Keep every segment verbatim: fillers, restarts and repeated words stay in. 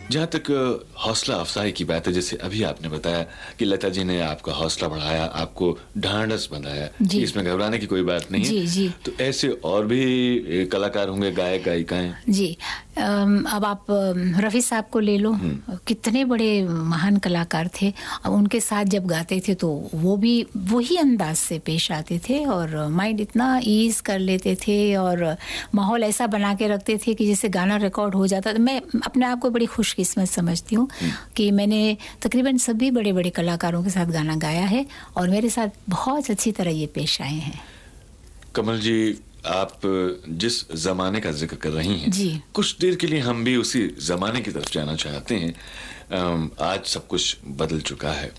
जहाँ तक हौसला अफजाई की बात है, जैसे अभी आपने बताया कि लता जी ने आपका हौसला बढ़ाया, आपको ढांढस बंधाया कि इसमें घबराने की कोई बात नहीं है। जी, जी। तो ऐसे और भी कलाकार होंगे, गायक गायिकाएं। जी, अब आप रफ़ी साहब को ले लो, कितने बड़े महान कलाकार थे। अब उनके साथ जब गाते थे तो वो भी वही अंदाज से पेश आते थे और माइंड इतना ईज कर लेते थे और माहौल ऐसा बना के रखते थे कि जैसे गाना रिकॉर्ड हो जाता। तो मैं अपने आप को बड़ी खुशकिस्मत समझती हूँ कि मैंने तकरीबन सभी बड़े बड़े कलाकारों के साथ गाना गाया है और मेरे साथ बहुत अच्छी तरह ये पेश आए हैं। कमल जी, आप जिस जमाने का जिक्र कर रही हैं, जी, कुछ देर के लिए हम भी उसी जमाने की तरफ जाना चाहते हैं। आज सब कुछ बदल चुका है।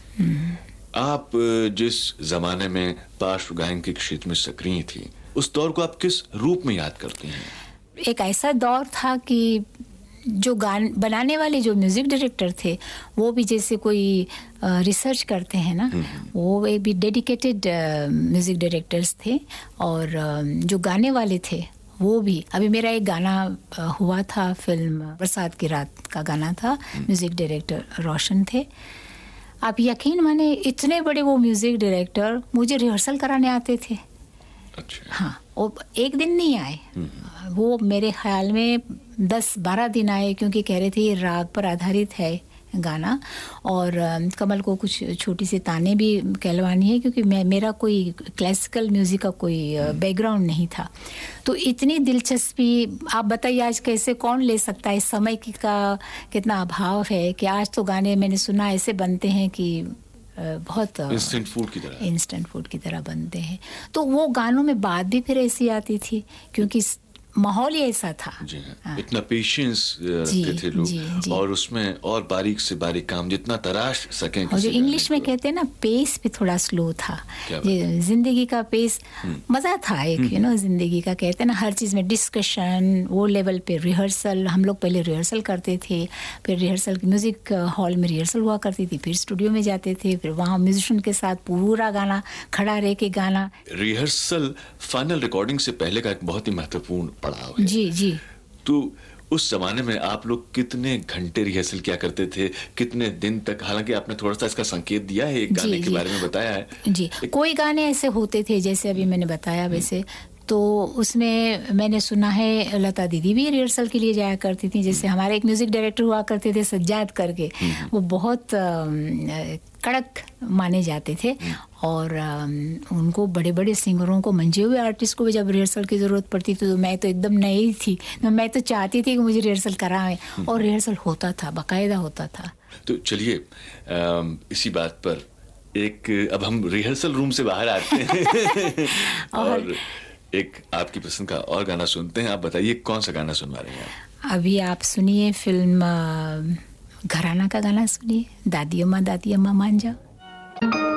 आप जिस जमाने में पार्श्व गायन के क्षेत्र में सक्रिय थी, उस दौर को आप किस रूप में याद करती हैं? एक ऐसा दौर था कि जो गान बनाने वाले जो म्यूजिक डायरेक्टर थे वो भी जैसे कोई रिसर्च करते हैं ना, वो एक भी डेडिकेटेड म्यूजिक डायरेक्टर्स थे और जो गाने वाले थे वो भी। अभी मेरा एक गाना हुआ था, फिल्म बरसात की रात का गाना था, म्यूजिक डायरेक्टर रोशन थे। आप यकीन माने इतने बड़े वो म्यूजिक डायरेक्टर मुझे रिहर्सल कराने आते थे। अच्छा। हाँ, वो एक दिन नहीं आए, वो मेरे ख्याल में दस बारह दिन आए, क्योंकि कह रहे थे ये राग पर आधारित है गाना और कमल को कुछ छोटी सी ताने भी कहलवानी है, क्योंकि मैं मेरा कोई क्लासिकल म्यूजिक का कोई बैकग्राउंड नहीं था। तो इतनी दिलचस्पी, आप बताइए आज कैसे कौन ले सकता है, समय की का कितना अभाव है कि आज तो गाने मैंने सुना ऐसे बनते हैं कि बहुत इंस्टेंट फूड की तरह इंस्टेंट फूड की तरह बनते हैं। तो वो गानों में बात भी फिर ऐसी आती थी क्योंकि माहौल ही ऐसा था। जी हाँ। इतना पेशेंस रखते थे लोग, जी, जी। और उसमें और बारीक से बारीक काम जितना तराश सकें। और जो इंग्लिश में कहते हैं ना, पेस भी थोड़ा स्लो था। जिंदगी का पेस मजा था एक, यू नो, जिंदगी का कहते हैं ना, हर चीज में डिस्कशन, वो लेवल पे रिहर्सल। हम लोग पहले रिहर्सल करते थे, फिर रिहर्सल म्यूजिक हॉल में रिहर्सल हुआ करती थी, फिर स्टूडियो में जाते थे, फिर वहाँ म्यूजिशियन के साथ पूरा गाना खड़ा रह के गाना। रिहर्सल फाइनल रिकॉर्डिंग से पहले का एक बहुत ही महत्वपूर्ण पड़ाव है। जी जी। तो उस जमाने में आप लोग कितने घंटे रिहर्सल किया करते थे, कितने दिन तक? हालांकि आपने थोड़ा सा इसका संकेत दिया है, एक गाने के बारे में बताया है। जी, कोई गाने ऐसे होते थे जैसे अभी मैंने बताया वैसे, तो उसमें मैंने सुना है लता दीदी भी रिहर्सल के लिए जाया करती थी। जैसे हमारे एक म्यूजिक डायरेक्टर हुआ करते थे सज्जाद करके, वो बहुत कड़क माने जाते थे और उनको बड़े बड़े सिंगरों को, मंजे हुए आर्टिस्ट को भी जब रिहर्सल की ज़रूरत पड़ती थी तो मैं तो एकदम नई थी, मैं तो चाहती थी कि मुझे रिहर्सल कराएं, और रिहर्सल होता था, बाकायदा होता था। तो चलिए इसी बात पर एक, अब हम रिहर्सल रूम से बाहर आते हैं और, और एक आपकी पसंद का और गाना सुनते हैं। आप बताइए कौन सा गाना सुनवा रहे हैं आप? अभी आप सुनिए फिल्म घराना का गाना सुनिए, दादी अम्मा दादी अम्मा मान जा।